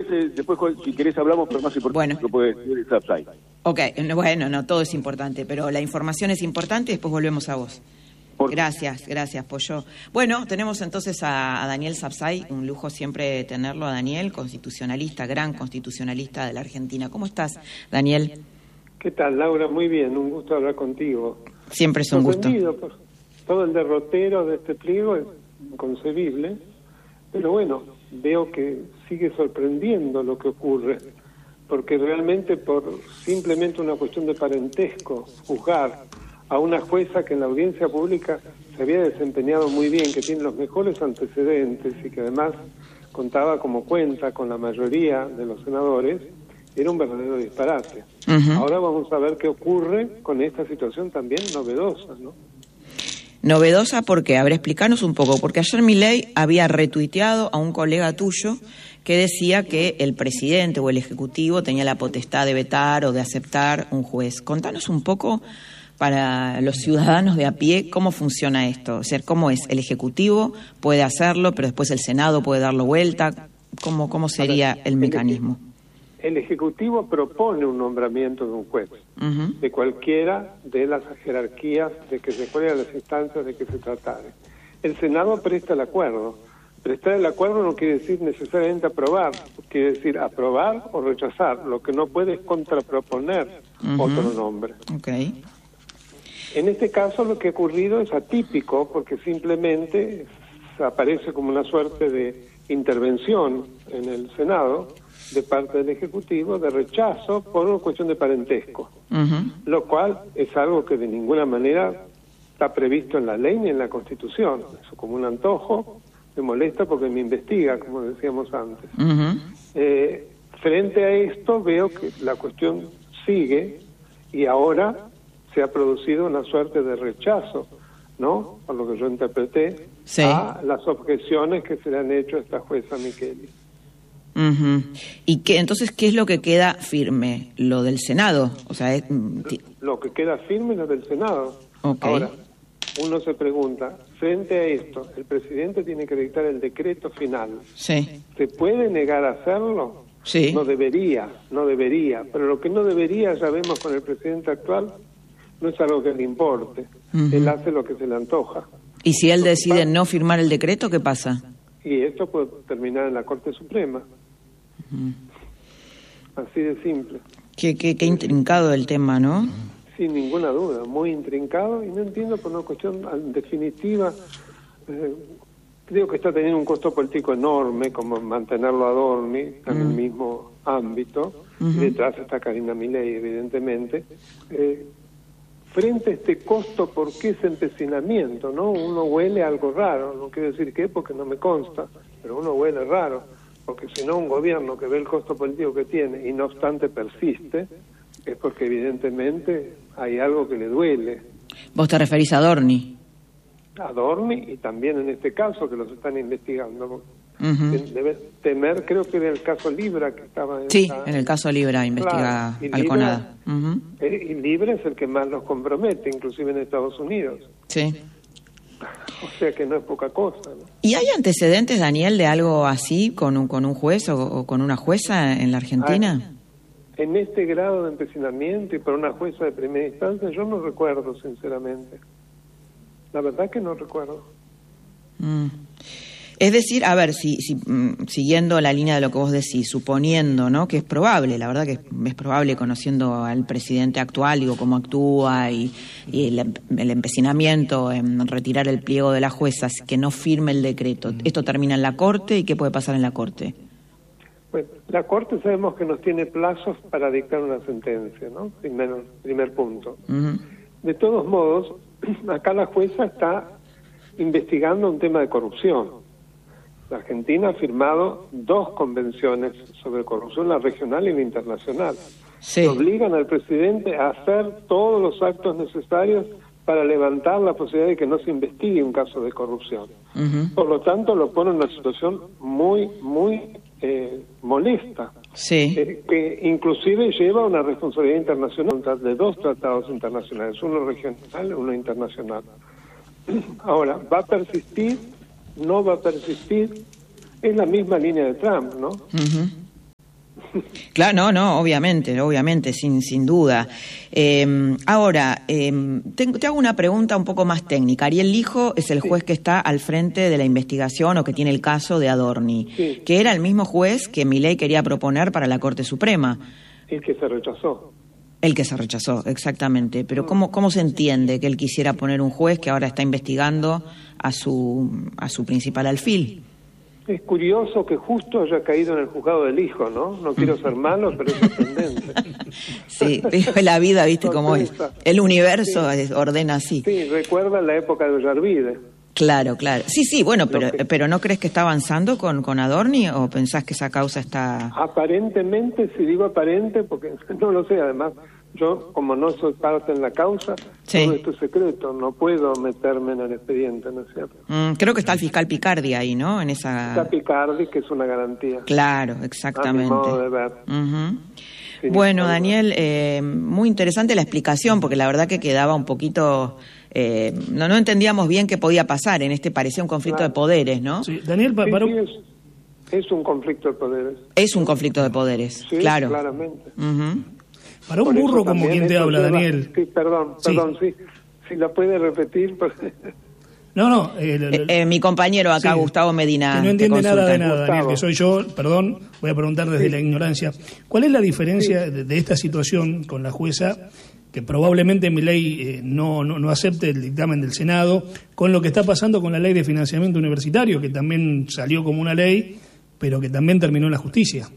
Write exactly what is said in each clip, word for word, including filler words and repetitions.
eh, después, si querés, hablamos, pero más importante bueno. lo puede decir el Sapsay. Ok, bueno, no, todo es importante, pero la información es importante y después volvemos a vos. Por... Gracias, gracias, Pollo. Bueno, tenemos entonces a, a Daniel Sapsay, un lujo siempre tenerlo a Daniel, constitucionalista, gran constitucionalista de la Argentina. ¿Cómo estás, Daniel? ¿Qué tal, Laura? Muy bien, un gusto hablar contigo. Siempre es un gusto. Por todo el derrotero de este pliego es inconcebible, pero bueno, veo que sigue sorprendiendo lo que ocurre, porque realmente por simplemente una cuestión de parentesco, juzgar a una jueza que en la audiencia pública se había desempeñado muy bien, que tiene los mejores antecedentes y que además contaba como cuenta con la mayoría de los senadores, era un verdadero disparate. Uh-huh. Ahora vamos a ver qué ocurre con esta situación también novedosa, ¿no? Novedosa porque, a ver, explícanos un poco, porque ayer Milei había retuiteado a un colega tuyo que decía que el presidente o el ejecutivo tenía la potestad de vetar o de aceptar un juez. Contanos un poco para los ciudadanos de a pie cómo funciona esto, o sea, cómo es, el ejecutivo puede hacerlo, pero después el Senado puede darlo vuelta, ¿cómo, cómo sería ver, el mecanismo? El Ejecutivo propone un nombramiento de un juez, uh-huh. de cualquiera de las jerarquías, de que se cuelen las instancias de que se tratare. El Senado presta el acuerdo. Prestar el acuerdo no quiere decir necesariamente aprobar, quiere decir aprobar o rechazar. Lo que no puede es contraproponer uh-huh. otro nombre. Okay. En este caso lo que ha ocurrido es atípico, porque simplemente aparece como una suerte de intervención en el Senado de parte del Ejecutivo, de rechazo por una cuestión de parentesco, uh-huh. lo cual es algo que de ninguna manera está previsto en la ley ni en la Constitución. Eso como un antojo, me molesta porque me investiga, como decíamos antes. Uh-huh. Eh, frente a esto veo que la cuestión sigue y ahora se ha producido una suerte de rechazo, ¿no? Por lo que yo interpreté, sí. a las objeciones que se le han hecho a esta jueza Micheli. Uh-huh. ¿Y qué, entonces qué es lo que queda firme? ¿Lo del Senado? O sea, es... Lo que queda firme es lo del Senado. Okay. Ahora, uno se pregunta, frente a esto, el presidente tiene que dictar el decreto final. Sí. ¿Se puede negar a hacerlo? Sí. No debería, no debería. Pero lo que no debería, ya vemos con el presidente actual, no es algo que le importe. Uh-huh. Él hace lo que se le antoja. ¿Y si él decide no firmar el decreto, qué pasa? Y esto puede terminar en la Corte Suprema. Uh-huh. Así de simple. Qué, qué, qué intrincado el tema, ¿no? Sin ninguna duda, muy intrincado, y no entiendo por una cuestión definitiva. Eh, creo que está teniendo un costo político enorme, como mantenerlo a Dorni en uh-huh. el mismo ámbito, uh-huh. y detrás está Karina Milei, evidentemente. Eh, frente a este costo, ¿por qué ese empecinamiento, no? Uno huele algo raro, no quiero decir qué, porque no me consta, pero uno huele raro, porque si no un gobierno que ve el costo político que tiene y no obstante persiste, es porque evidentemente hay algo que le duele. ¿Vos te referís a Dorni? A Dorni y también en este caso que los están investigando. Uh-huh. Debe temer, creo que era el caso Libra que estaba en sí, esta... en el caso Libra investiga claro, Alconada. Uh-huh. eh, y Libra es el que más los compromete, inclusive en Estados Unidos. Sí. O sea que no es poca cosa, ¿no? ¿Y hay antecedentes, Daniel, de algo así con un, con un juez o, o con una jueza en la Argentina? Ah, en este grado de empecinamiento y por una jueza de primera instancia, yo no recuerdo, sinceramente. La verdad que no recuerdo. Mm. Es decir, a ver, si, si mm, siguiendo la línea de lo que vos decís, suponiendo, ¿no?, que es probable, la verdad que es, es probable conociendo al presidente actual, digo, cómo actúa y, y el, el empecinamiento en retirar el pliego de las juezas, que no firme el decreto. ¿Esto termina en la Corte y qué puede pasar en la Corte? Bueno, la Corte sabemos que nos tiene plazos para dictar una sentencia, ¿no? Primero, primer punto. Uh-huh. De todos modos, acá la jueza está investigando un tema de corrupción. La Argentina ha firmado dos convenciones sobre corrupción, la regional y la internacional. Sí. Que obligan al presidente a hacer todos los actos necesarios para levantar la posibilidad de que no se investigue un caso de corrupción. Uh-huh. Por lo tanto, lo pone en una situación muy, muy eh, molesta. Sí. Eh, que inclusive lleva una responsabilidad internacional de dos tratados internacionales, uno regional y uno internacional. Ahora, ¿va a persistir? ¿No va a persistir? Es la misma línea de Trump, ¿no? Uh-huh. Claro, no, no, obviamente, obviamente, sin sin duda. Eh, ahora, eh, te, te hago una pregunta un poco más técnica. Ariel Lijo es el juez sí. que está al frente de la investigación o que tiene el caso de Adorni, sí. que era el mismo juez que Milei quería proponer para la Corte Suprema. El que se rechazó. El que se rechazó, exactamente. Pero ¿cómo, cómo se entiende que él quisiera poner un juez que ahora está investigando a su, a su principal alfil? Es curioso que justo haya caído en el juzgado del hijo, ¿no? No quiero ser malo, pero es sorprendente. Sí, la vida, viste cómo es. El universo sí. ordena así. Sí, recuerda la época de Ollarvide. Claro, claro. Sí, sí, bueno, pero que... pero ¿no crees que está avanzando con, con Adorni o pensás que esa causa está...? Aparentemente, si digo aparente, porque no lo sé, además, yo como no soy parte en la causa, sí. todo esto es secreto, no puedo meterme en el expediente, ¿no es cierto? Mm, creo que está el fiscal Picardi ahí, ¿no? En esa... Está Picardi, que es una garantía. Claro, exactamente. A mi modo de ver. Uh-huh. Sí, bueno, Daniel, eh, muy interesante la explicación, porque la verdad que quedaba un poquito... Eh, no, no entendíamos bien qué podía pasar en este, parecía un conflicto claro. de poderes, ¿no? Sí, Daniel, pa, sí, para... sí, es, es un conflicto de poderes. Es un conflicto de poderes, sí, claro. claramente. Uh-huh. Para un Por burro como quien te habla, lleva... Daniel. Sí, perdón, perdón, sí. sí. Si la puede repetir... Porque... No, no. Eh, lo, lo... Eh, eh, mi compañero acá, sí, Gustavo Medina. Que no entiende nada de nada, Daniel, que soy yo, perdón, voy a preguntar desde sí. la ignorancia. ¿Cuál es la diferencia sí. de, de esta situación con la jueza, que probablemente Milei eh, no, no, no acepte el dictamen del Senado, con lo que está pasando con la ley de financiamiento universitario, que también salió como una ley, pero que también terminó en la justicia?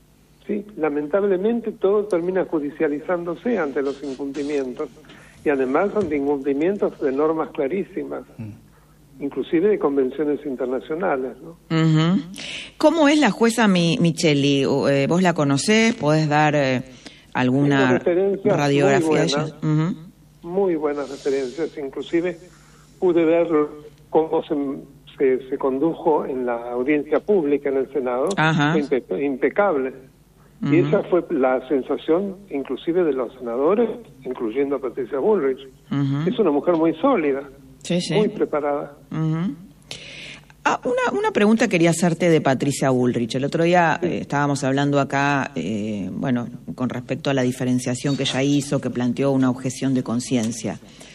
Sí, lamentablemente todo termina judicializándose ante los incumplimientos, y además ante incumplimientos de normas clarísimas. Mm. inclusive de convenciones internacionales, ¿no? Uh-huh. ¿Cómo es la jueza Mi- Micheli? Eh, ¿Vos la conocés? ¿Podés dar eh, alguna radiografía muy de ella? Uh-huh. Muy buenas referencias, inclusive pude ver cómo se, se, se condujo en la audiencia pública en el Senado. Ajá. Fue impe- impecable. Uh-huh. Y esa fue la sensación inclusive de los senadores, incluyendo a Patricia Bullrich. Uh-huh. Es una mujer muy sólida. Sí, sí. Muy preparada. Uh-huh. Ah, una, una pregunta quería hacerte de Patricia Bullrich. El otro día sí. eh, estábamos hablando acá, eh, bueno, con respecto a la diferenciación que ella hizo, que planteó una objeción de conciencia.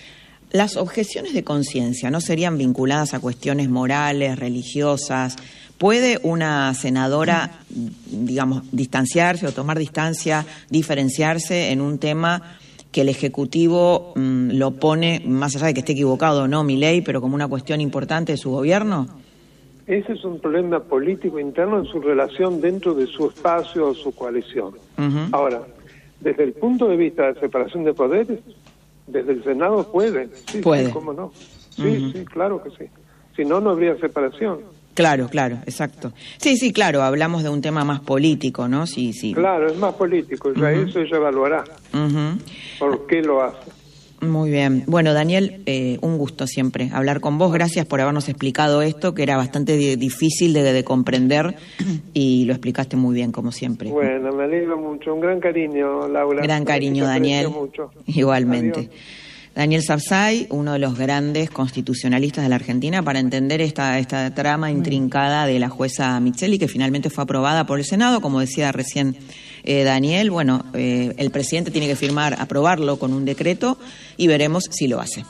¿Las objeciones de conciencia no serían vinculadas a cuestiones morales, religiosas? ¿Puede una senadora, digamos, distanciarse o tomar distancia, diferenciarse en un tema que el Ejecutivo mmm, lo pone, más allá de que esté equivocado o no Milei, pero como una cuestión importante de su gobierno? Ese es un problema político interno en su relación dentro de su espacio o su coalición. Uh-huh. Ahora, desde el punto de vista de separación de poderes, desde el Senado puede. Sí, puede. Sí, ¿cómo no? Sí, uh-huh. sí, claro que sí. Si no, no habría separación. Claro, claro, exacto. Sí, sí, claro, hablamos de un tema más político, ¿no? Sí, sí. Claro, es más político, ya uh-huh. eso ella evaluará. Uh-huh. ¿Por qué lo hace? Muy bien. Bueno, Daniel, eh, un gusto siempre hablar con vos. Gracias por habernos explicado esto, que era bastante di- difícil de, de comprender, y lo explicaste muy bien, como siempre. Bueno, me alegro mucho. Un gran cariño, Laura. Gran cariño, Daniel. Mucho. Igualmente. Adiós. Daniel Sapsay, uno de los grandes constitucionalistas de la Argentina, para entender esta, esta trama intrincada de la jueza Micheli, que finalmente fue aprobada por el Senado, como decía recién eh, Daniel. Bueno, eh, el presidente tiene que firmar, aprobarlo con un decreto, y veremos si lo hace.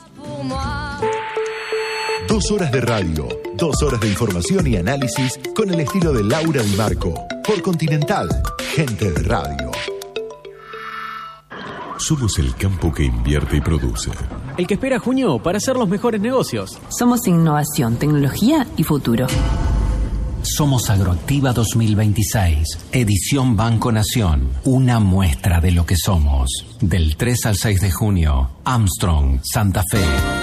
Dos horas de radio, dos horas de información y análisis con el estilo de Laura Di Marco, por Continental, gente de radio. Somos el campo que invierte y produce. El que espera junio para hacer los mejores negocios. Somos innovación, tecnología y futuro. Somos Agroactiva dos mil veintiséis, edición Banco Nación. Una muestra de lo que somos. Del tres al seis de junio, Armstrong, Santa Fe.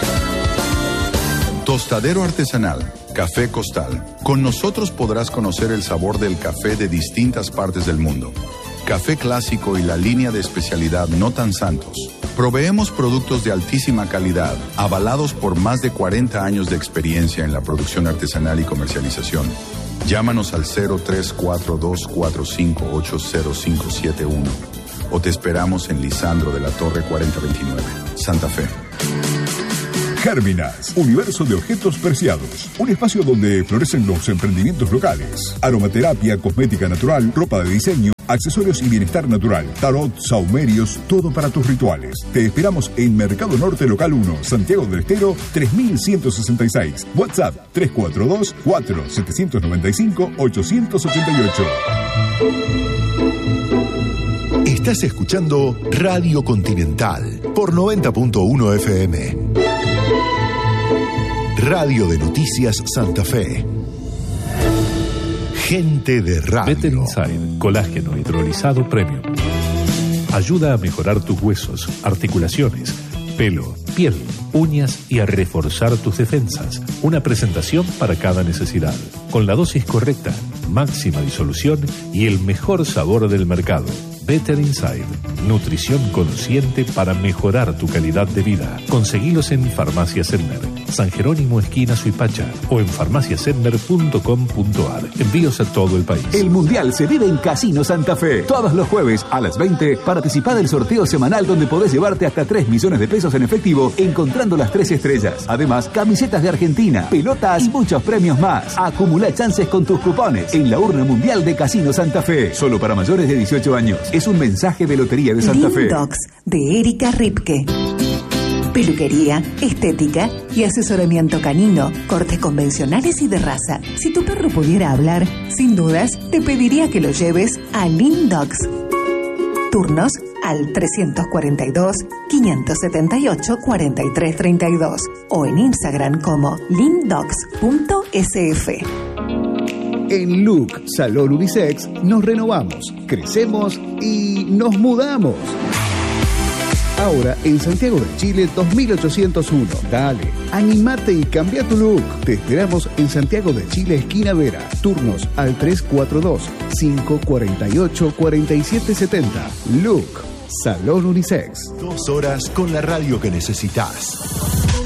Tostadero artesanal, Café Costal. Con nosotros podrás conocer el sabor del café de distintas partes del mundo. Café clásico y la línea de especialidad No Tan Santos. Proveemos productos de altísima calidad, avalados por más de cuarenta años de experiencia en la producción artesanal y comercialización. Llámanos al cero tres cuatro dos cuatro cinco ocho cero cinco siete uno o te esperamos en Lisandro de la Torre cuarenta veintinueve, Santa Fe. Gérminas, universo de objetos preciados. Un espacio donde florecen los emprendimientos locales. Aromaterapia, cosmética natural, ropa de diseño, accesorios y bienestar natural. Tarot, saumerios, todo para tus rituales. Te esperamos en Mercado Norte Local uno, Santiago del Estero, tres mil ciento sesenta y seis. WhatsApp tres cuatro dos, cuatro siete nueve cinco, ocho ocho ocho. Estás escuchando Radio Continental por noventa punto uno F M. Radio de Noticias Santa Fe. Gente de radio. Better Inside, colágeno hidrolizado premium. Ayuda a mejorar tus huesos, articulaciones, pelo, piel, uñas y a reforzar tus defensas. Una presentación para cada necesidad. Con la dosis correcta, máxima disolución y el mejor sabor del mercado. Better Inside, nutrición consciente para mejorar tu calidad de vida. Conseguilos en Farmacia Sedmer, San Jerónimo esquina Suipacha o en farmacia sedmer punto com punto a r. Envíos a todo el país. El Mundial se vive en Casino Santa Fe. Todos los jueves a las veinte participa del sorteo semanal donde podés llevarte hasta tres millones de pesos en efectivo encontrando las tres estrellas. Además, camisetas de Argentina, pelotas y muchos premios más. Acumula chances con tus cupones en la urna mundial de Casino Santa Fe. Solo para mayores de dieciocho años. Es un mensaje de Lotería de Santa Fe. Lindox, de Erika Ripke. Peluquería, estética y asesoramiento canino, cortes convencionales y de raza. Si tu perro pudiera hablar, sin dudas, te pediría que lo lleves a Lindox. Turnos al trescientos cuarenta y dos, quinientos setenta y ocho, cuarenta y tres treinta y dos o en Instagram como lindox punto s f. En Look Salón Unisex nos renovamos, crecemos y nos mudamos. Ahora en Santiago de Chile dos mil ochocientos uno. Dale, animate y cambia tu look. Te esperamos en Santiago de Chile, esquina Vera. Turnos al tres cuatro dos, cinco cuatro ocho, cuatro siete siete cero. Look Salón Unisex. Dos horas con la radio que necesitas.